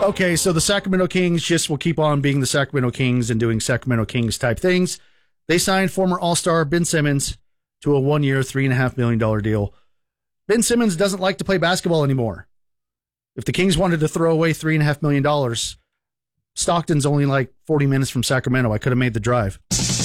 Okay, so the Sacramento Kings just will keep on being the Sacramento Kings and doing Sacramento Kings type things. They signed former All-Star Ben Simmons to a 1-year, $3.5 million deal. Ben Simmons doesn't like to play basketball anymore. If the Kings wanted to throw away $3.5 million, Stockton's only like 40 minutes from Sacramento. I could have made the drive.